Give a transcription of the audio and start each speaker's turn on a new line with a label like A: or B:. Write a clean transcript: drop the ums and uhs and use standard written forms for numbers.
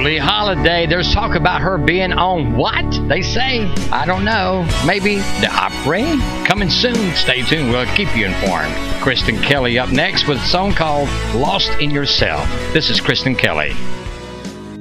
A: Billie Holiday. There's talk about her being on what? They say. I don't know. Maybe the Opry? Coming soon. Stay tuned. We'll keep you informed. Kristen Kelly up next with a song called Lost in Yourself. This is Kristen Kelly.